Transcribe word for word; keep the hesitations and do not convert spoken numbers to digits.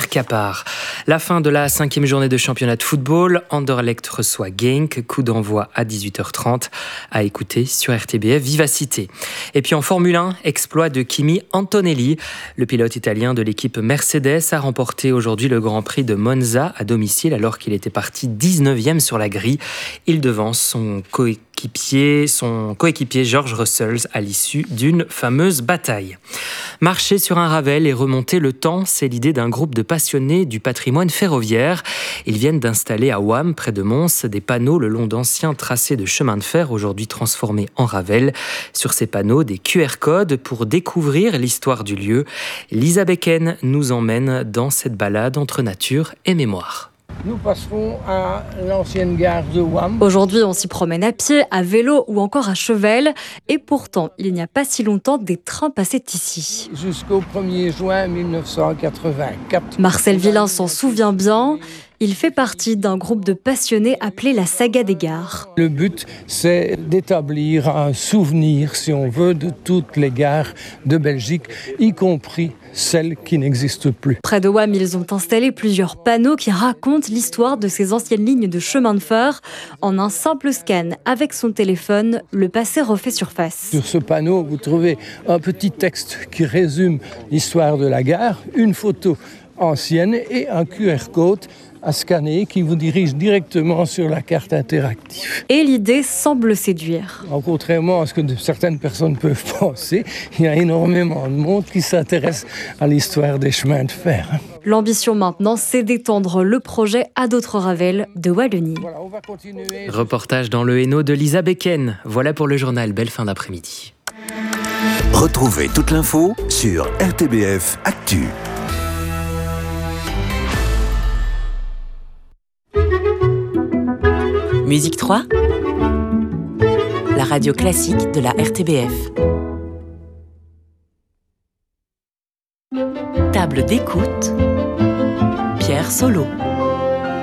Mercapar. La fin de la cinquième journée de championnat de football. Anderlecht reçoit Genk. Coup d'envoi à dix-huit heures trente. À écouter sur R T B F Vivacité. Et puis en Formule un, exploit de Kimi Antonelli. Le pilote italien de l'équipe Mercedes a remporté aujourd'hui le Grand Prix de Monza à domicile alors qu'il était parti dix-neuvième sur la grille. Il devance son coéquipier, son coéquipier George Russell à l'issue d'une fameuse bataille. Marcher sur un Ravel et remonter le temps, c'est l'idée d'un groupe de passionnés du patrimoine ferroviaire. Ils viennent d'installer à Ouham, près de Mons, des panneaux le long d'anciens tracés de chemin de fer, aujourd'hui transformés en Ravel. Sur ces panneaux, des Q R codes pour découvrir l'histoire du lieu. Lisa Becken nous emmène dans cette balade entre nature et mémoire. Nous passerons à l'ancienne gare de Ouham. Aujourd'hui, on s'y promène à pied, à vélo ou encore à cheval. Et pourtant, il n'y a pas si longtemps, des trains passaient ici. Jusqu'au premier juin mille neuf cent quatre-vingt-quatre. Marcel Villain s'en souvient bien. Il fait partie d'un groupe de passionnés appelé la Saga des gares. Le but, c'est d'établir un souvenir, si on veut, de toutes les gares de Belgique, y compris celles qui n'existent plus. Près de Ouham, ils ont installé plusieurs panneaux qui racontent l'histoire de ces anciennes lignes de chemin de fer. En un simple scan avec son téléphone, le passé refait surface. Sur ce panneau, vous trouvez un petit texte qui résume l'histoire de la gare, une photo ancienne et un Q R code à scanner qui vous dirige directement sur la carte interactive. Et l'idée semble séduire. Contrairement à ce que certaines personnes peuvent penser, il y a énormément de monde qui s'intéresse à l'histoire des chemins de fer. L'ambition maintenant, c'est d'étendre le projet à d'autres Ravels de Wallonie. Voilà, on va continuer. Reportage dans le Hainaut de Lisa Becken. Voilà pour le journal. Belle fin d'après-midi. Retrouvez toute l'info sur R T B F Actu. Musique trois, la radio classique de la R T B F. Table d'écoute, Pierre Solo.